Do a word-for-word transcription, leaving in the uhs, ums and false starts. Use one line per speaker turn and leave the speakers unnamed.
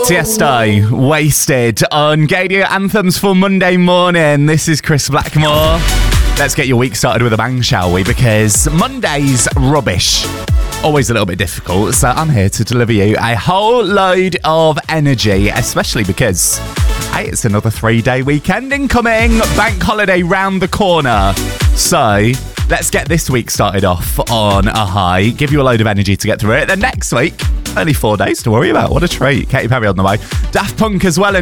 Tiesto, Wasted on Gadio Anthems for Monday morning. This is Chris Blackmore. Let's get your week started with a bang, shall we? Because Monday's rubbish. Always a little bit difficult, so I'm here to deliver you a whole load of energy, especially because, hey, it's another three-day weekend incoming. Bank holiday round the corner. So let's get this week started off on a high, give you a load of energy to get through it. Then next week, only four days to worry about. What a treat. Katy Perry on the way. Daft Punk as well. And